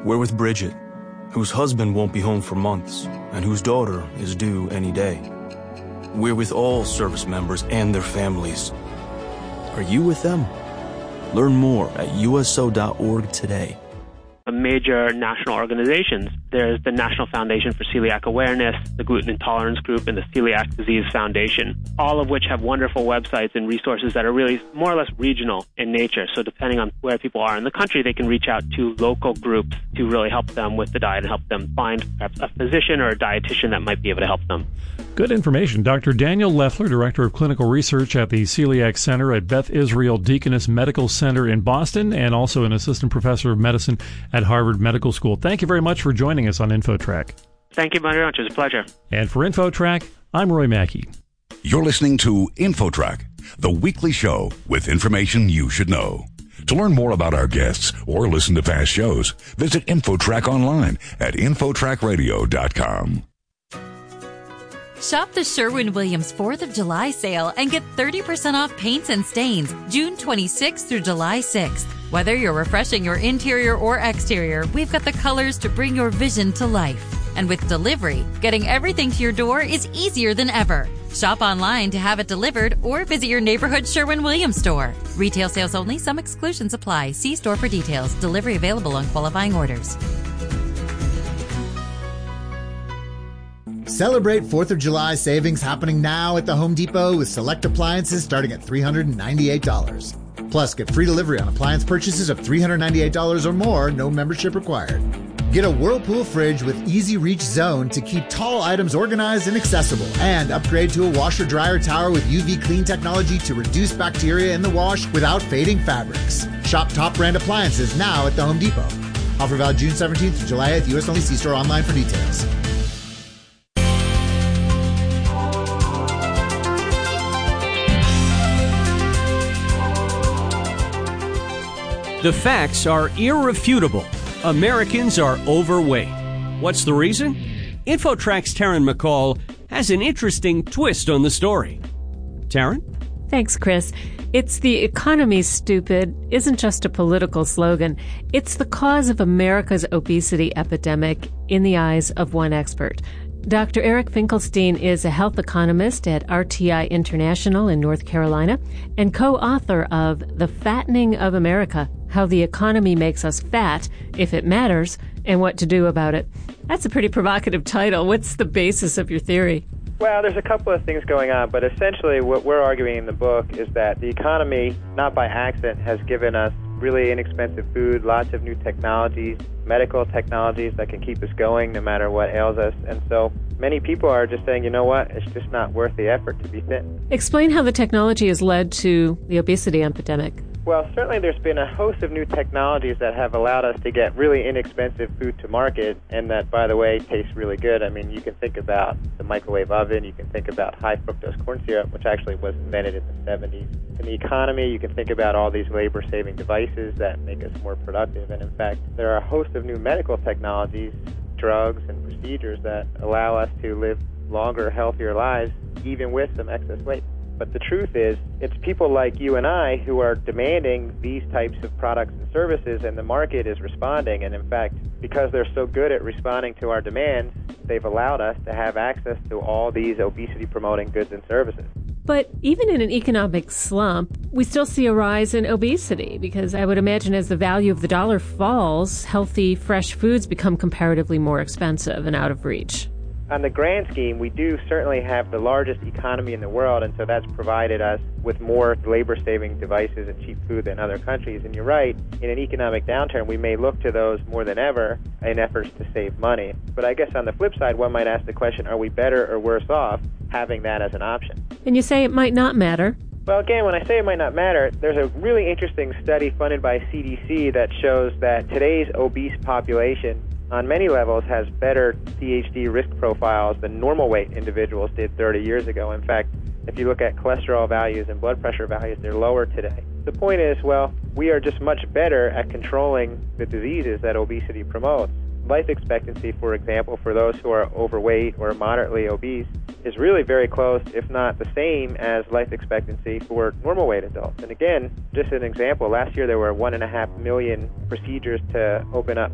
We're with Bridget, whose husband won't be home for months and whose daughter is due any day. We're with all service members and their families. Are you with them? Learn more at uso.org today. Major national organizations. There's the National Foundation for Celiac Awareness, the Gluten Intolerance Group, and the Celiac Disease Foundation, all of which have wonderful websites and resources that are really more or less regional in nature. So depending on where people are in the country, they can reach out to local groups to really help them with the diet and help them find perhaps a physician or a dietitian that might be able to help them. Good information. Dr. Daniel Leffler, Director of Clinical Research at the Celiac Center at Beth Israel Deaconess Medical Center in Boston, and also an Assistant Professor of Medicine at Harvard Medical School. Thank you very much for joining us on InfoTrack. Thank you very much. It was a pleasure. And for InfoTrack, I'm Roy Mackey. You're listening to InfoTrack, the weekly show with information you should know. To learn more about our guests or listen to past shows, visit InfoTrack online at infotrackradio.com. Shop the Sherwin-Williams 4th of July sale and get 30% off paints and stains June 26th through July 6th. Whether you're refreshing your interior or exterior, we've got the colors to bring your vision to life. And with delivery, getting everything to your door is easier than ever. Shop online to have it delivered or visit your neighborhood Sherwin-Williams store. Retail sales only. Some exclusions apply. See store for details. Delivery available on qualifying orders. Celebrate 4th of July savings happening now at the Home Depot with select appliances starting at $398. Plus, get free delivery on appliance purchases of $398 or more, no membership required. Get a Whirlpool fridge with Easy Reach Zone to keep tall items organized and accessible. And upgrade to a washer-dryer tower with UV clean technology to reduce bacteria in the wash without fading fabrics. Shop top brand appliances now at the Home Depot. Offer valid June 17th to July 8th. U.S. only. See store online for details. The facts are irrefutable. Americans are overweight. What's the reason? InfoTrack's Taryn McCall has an interesting twist on the story. Taryn? Thanks, Chris. It's the economy's stupid isn't just a political slogan. It's the cause of America's obesity epidemic in the eyes of one expert. Dr. Eric Finkelstein is a health economist at RTI International in North Carolina and co-author of The Fattening of America, How the Economy Makes Us Fat, If It Matters, and What to Do About It. That's a pretty provocative title. What's the basis of your theory? Well, there's a couple of things going on, but essentially what we're arguing in the book is that the economy, not by accident, has given us really inexpensive food, lots of new technologies, medical technologies that can keep us going no matter what ails us. And so many people are just saying, you know what, it's just not worth the effort to be thin. Explain how the technology has led to the obesity epidemic. Well, certainly there's been a host of new technologies that have allowed us to get really inexpensive food to market, and that, by the way, tastes really good. I mean, you can think about the microwave oven, you can think about high fructose corn syrup, which actually was invented in the 70s. In the economy, you can think about all these labor-saving devices that make us more productive, and in fact, there are a host of new medical technologies, drugs, and procedures that allow us to live longer, healthier lives, even with some excess weight. But the truth is, it's people like you and I who are demanding these types of products and services, and the market is responding. And in fact, because they're so good at responding to our demands, they've allowed us to have access to all these obesity-promoting goods and services. But even in an economic slump, we still see a rise in obesity, because I would imagine as the value of the dollar falls, healthy, fresh foods become comparatively more expensive and out of reach. On the grand scheme, we do certainly have the largest economy in the world, and so that's provided us with more labor-saving devices and cheap food than other countries. And you're right, in an economic downturn, we may look to those more than ever in efforts to save money. But I guess on the flip side, one might ask the question, are we better or worse off having that as an option? And you say it might not matter. Well, again, when I say it might not matter, there's a really interesting study funded by CDC that shows that today's obese population on many levels has better CHD risk profiles than normal weight individuals did 30 years ago. In fact, if you look at cholesterol values and blood pressure values, they're lower today. The point is, well, we are just much better at controlling the diseases that obesity promotes. Life expectancy, for example, for those who are overweight or moderately obese is really very close, if not the same, as life expectancy for normal weight adults. And again, just an example, last year there were 1.5 million procedures to open up